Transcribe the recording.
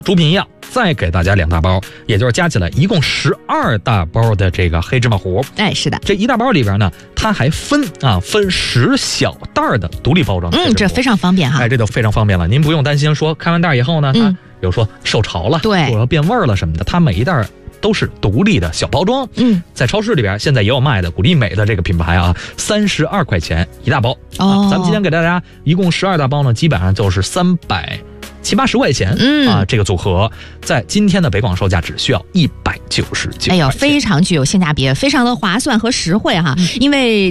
主品一样，再给大家2大包，也就是加起来一共12大包的这个黑芝麻糊。 哎，是的， 这一大包里边呢，它还分10小袋的独立包装。 这非常方便哈。 哎，这就非常方便了，您不用担心说开完袋以后呢，它比如说受潮了， 对， 或者变味儿了什么的，它每一袋都是独立的小包装。在超市里边现在也有卖的，古力美的这个品牌啊，32块钱一大包。咱们今天给大家一共12大包呢，基本上就是370-80块钱这个组合在今天的北广售价只需要199块钱。 哎呦，非常具有性价比，非常的划算和实惠哈，因为